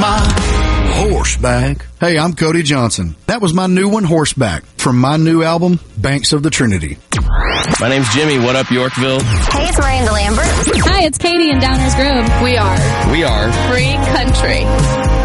my horseback. Hey, I'm Cody Johnson. That was my new one, Horseback, from my new album, Banks of the Trinity. My name's Jimmy. What up, Yorkville? Hey, it's Miranda Lambert. Hi, it's Katie in Downers Grove. We are Free Country.